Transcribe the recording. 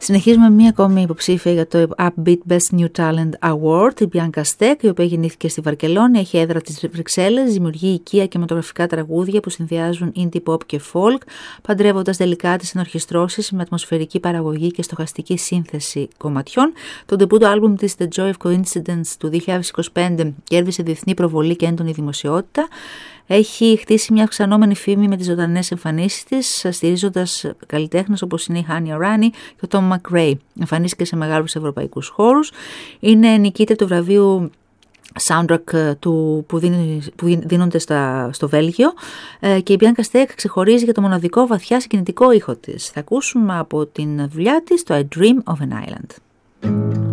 Συνεχίζουμε μία ακόμη υποψήφια για το Upbeat Best New Talent Award, η Bianca Stek, η οποία γεννήθηκε στη Βαρκελόνη, έχει έδρα τις Βρυξέλλες, δημιουργεί οικία και κινηματογραφικά τραγούδια που συνδυάζουν indie pop και folk, παντρεύοντας τελικά τις ενορχιστρώσεις με ατμοσφαιρική παραγωγή και στοχαστική σύνθεση κομματιών. Το ντεμπούτο άλμπουμ της The Joy of Coincidence του 2025 κέρδισε διεθνή προβολή και έντονη δημοσιότητα. Έχει χτίσει μια αυξανόμενη φήμη με τις ζωντανές εμφανίσεις της, στηρίζοντας καλλιτέχνες όπως είναι η Hania Rani και ο Tom McRae. Εμφανίστηκε σε μεγάλους ευρωπαϊκούς χώρους. Είναι νικήτρια του βραβείου soundtrack που δίνονται στο Βέλγιο και η Bianca Stek ξεχωρίζει για το μοναδικό βαθιά συγκινητικό ήχο της. Θα ακούσουμε από την δουλειά της το I Dream of an Island.